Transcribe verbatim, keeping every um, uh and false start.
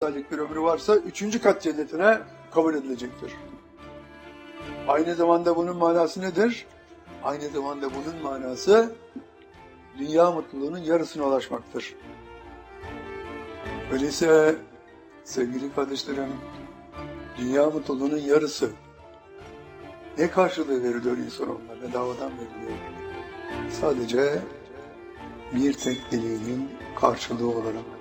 misallik bir ömrü varsa üçüncü kat cennetine kabul edilecektir. Aynı zamanda bunun manası nedir? Aynı zamanda bunun manası dünya mutluluğunun yarısına ulaşmaktır. Öyleyse sevgili kardeşlerim, dünya mutluluğunun yarısı ne karşılığı veriliyor insanoğluna? Bedavadan veriliyor. Sadece bir tek dileğinin karşılığı olarak.